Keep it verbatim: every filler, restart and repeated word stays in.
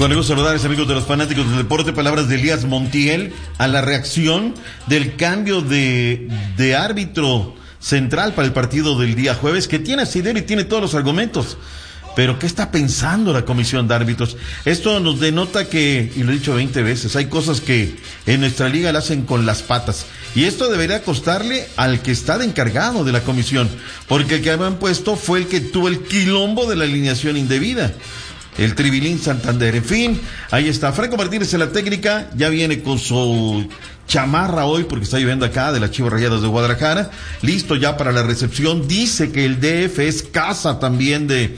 Con el gusto de saludarles, amigos de los fanáticos del deporte, palabras de Elías Montiel a la reacción del cambio de, de árbitro central para el partido del día jueves, que tiene asidero y tiene todos los argumentos. Pero ¿qué está pensando la comisión de árbitros? Esto nos denota que, y lo he dicho veinte veces, hay cosas que en nuestra liga la hacen con las patas. Y esto debería costarle al que está de encargado de la comisión, porque el que habían puesto fue el que tuvo el quilombo de la alineación indebida. El Tribilín Santander. En fin, ahí está. Franco Martínez en la técnica, ya viene con su chamarra hoy porque está lloviendo acá de las Chivas Rayadas de Guadalajara. Listo ya para la recepción. Dice que el D F es casa también de